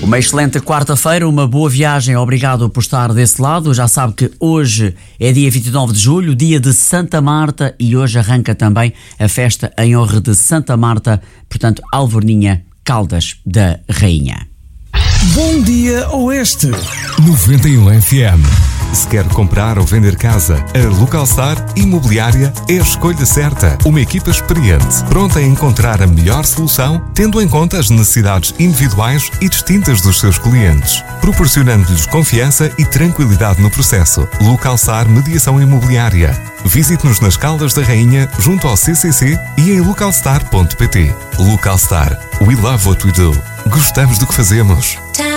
Uma excelente quarta-feira, uma boa viagem, obrigado por estar desse lado. Já sabe que hoje é dia 29 de julho, dia de Santa Marta, e hoje arranca também a festa em honra de Santa Marta, portanto, Alvorninha, Caldas da Rainha. Bom dia Oeste 91 FM. Se quer comprar ou vender casa, a Localstar Imobiliária é a escolha certa. Uma equipa experiente, pronta a encontrar a melhor solução, tendo em conta as necessidades individuais e distintas dos seus clientes, proporcionando-lhes confiança e tranquilidade no processo. Localstar Mediação Imobiliária. Visite-nos nas Caldas da Rainha, junto ao CCC e em localstar.pt. Localstar. We love what we do. Gostamos do que fazemos.